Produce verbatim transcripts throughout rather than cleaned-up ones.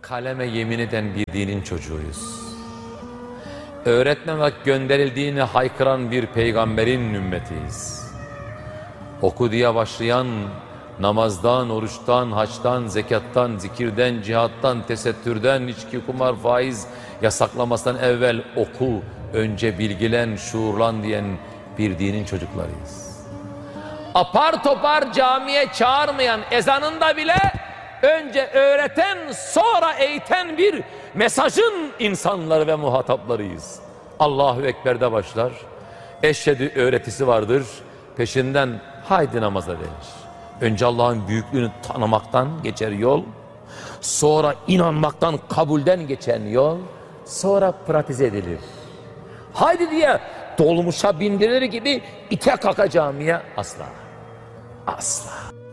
kaleme yemin eden bir dinin çocuğuyuz. Öğretmemek gönderildiğini haykıran bir peygamberin ümmetiyiz. Oku diye başlayan, namazdan, oruçtan, haçtan, zekattan, zikirden, cihattan, tesettürden, içki, kumar, faiz yasaklamasından evvel oku, önce bilgilen, şuurlan diyen bir dinin çocuklarıyız. Apar topar camiye çağırmayan, ezanında bile önce öğreten, sonra eğiten bir mesajın insanları ve muhataplarıyız. Allahu Ekber'de başlar, eşhedü öğretisi vardır, peşinden haydi namaza denir. Önce Allah'ın büyüklüğünü tanımaktan geçer yol, sonra inanmaktan, kabulden geçen yol, sonra pratize edilir. Haydi diye dolmuşa bindirilir gibi ite kaka camiye asla, asla.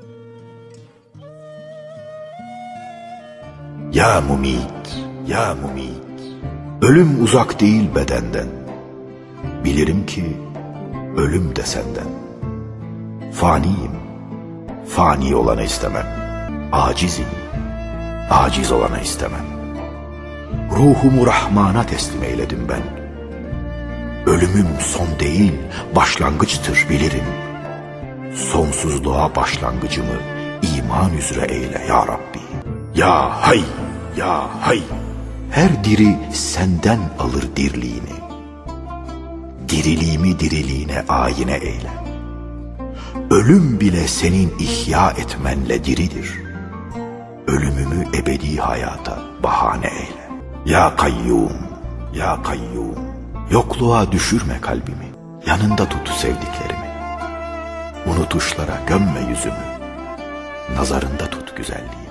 Ya mumit, ya mumit, ölüm uzak değil bedenden. Bilirim ki ölüm de senden. Faniyim, fani olanı istemem. Acizim, aciz olanı istemem. Ruhumu Rahman'a teslim eyledim ben. Ölümüm son değil, başlangıçtır bilirim. Sonsuzluğa başlangıcımı iman üzere eyle ya Rabbi. Ya hay, ya hay, her diri senden alır dirliğini. Diriliğimi diriliğine ayine eyle. Ölüm bile senin ihya etmenle diridir. Ölümümü ebedi hayata bahane eyle. Ya kayyum, ya kayyum, yokluğa düşürme kalbimi. Yanında tut sevdiklerimi. Unutuşlara gömme yüzümü. Nazarında tut güzelliğimi.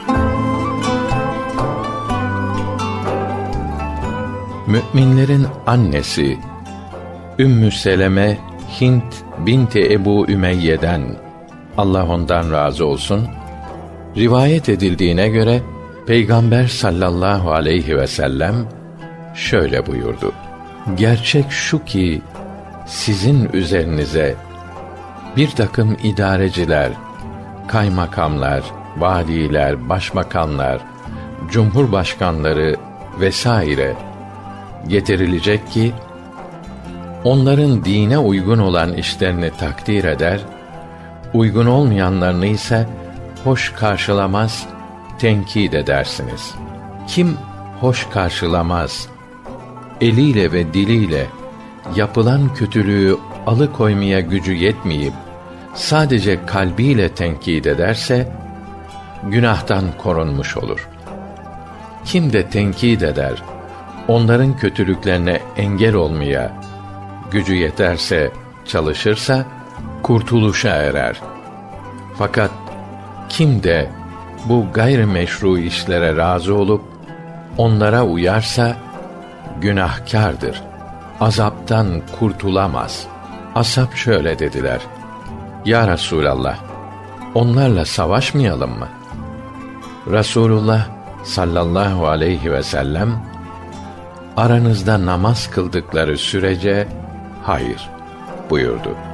Müminlerin annesi Ümmü Seleme Hint binti Ebu Ümeyye'den, Allah ondan razı olsun, rivayet edildiğine göre Peygamber sallallahu aleyhi ve sellem şöyle buyurdu: gerçek şu ki sizin üzerinize bir takım idareciler, kaymakamlar, valiler, başbakanlar, cumhurbaşkanları vesaire getirilecek ki onların dine uygun olan işlerini takdir eder, uygun olmayanlarını ise hoş karşılamaz, tenkit edersiniz. Kim hoş karşılamaz, eliyle ve diliyle yapılan kötülüğü alıkoymaya gücü yetmeyip sadece kalbiyle tenkit ederse günahtan korunmuş olur. Kim de tenkit eder, onların kötülüklerine engel olmaya gücü yeterse, çalışırsa kurtuluşa erer. Fakat kim de bu gayrimeşru işlere razı olup onlara uyarsa günahkârdır. Azaptan kurtulamaz. Ashab şöyle dediler: Ya Resulallah, onlarla savaşmayalım mı? Resulullah sallallahu aleyhi ve sellem, aranızda namaz kıldıkları sürece hayır buyurdu.